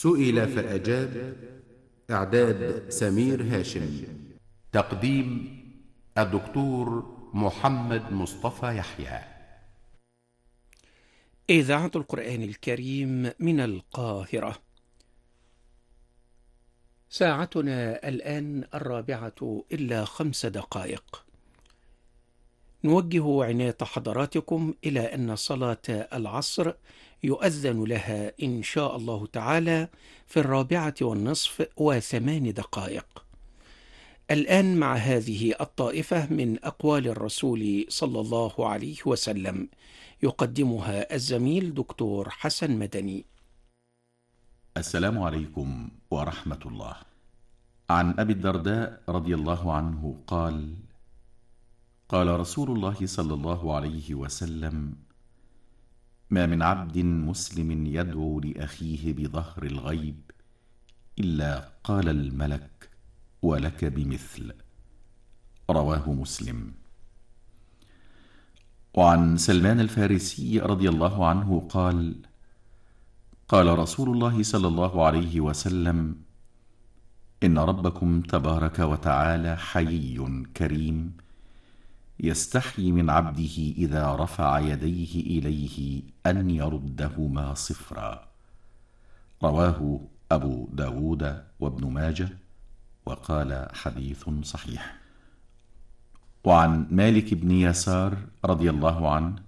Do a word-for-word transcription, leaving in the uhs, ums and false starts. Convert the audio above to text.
سئل فأجاب. إعداد سمير هاشم. تقديم الدكتور محمد مصطفى يحيى. إذاعة القرآن الكريم من القاهرة. ساعتنا الآن الرابعة إلا خمس دقائق. نوجه عناية حضراتكم إلى أن صلاة العصر يؤذن لها إن شاء الله تعالى في الرابعة والنصف وثمان دقائق. الآن مع هذه الطائفة من أقوال الرسول صلى الله عليه وسلم، يقدمها الزميل دكتور حسن مدني. السلام عليكم ورحمة الله. عن أبي الدرداء رضي الله عنه قال: قال رسول الله صلى الله عليه وسلم: ما من عبد مسلم يدعو لأخيه بظهر الغيب إلا قال الملك: ولك بمثل. رواه مسلم. وعن سلمان الفارسي رضي الله عنه قال: قال رسول الله صلى الله عليه وسلم: إن ربكم تبارك وتعالى حيي كريم، يستحيي من عبده إذا رفع يديه إليه أن يردهما صفرا. رواه أبو داود وابن ماجه، وقال حديث صحيح. وعن مالك بن يسار رضي الله عنه